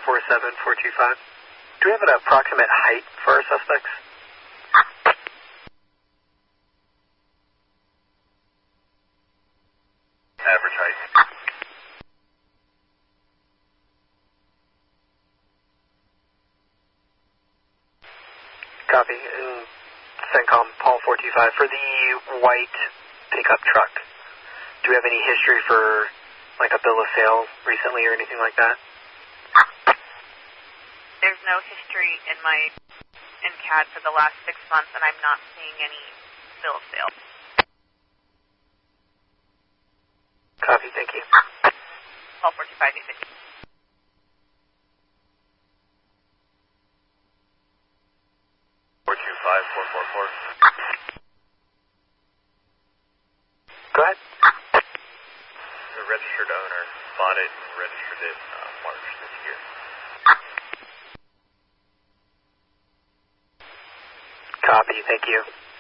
447-425. Do we have an approximate height for our suspects? Average height. Copy. And CENTCOM, Paul 425. For the white pickup truck, do we have any history for like a bill of sale recently or anything like that? There's no history in CAD for the last 6 months, and I'm not seeing any bill of sale. Copy, thank you. Paul 425, you 425-444. Go ahead. The registered owner bought it and registered it March this year. Copy, thank you.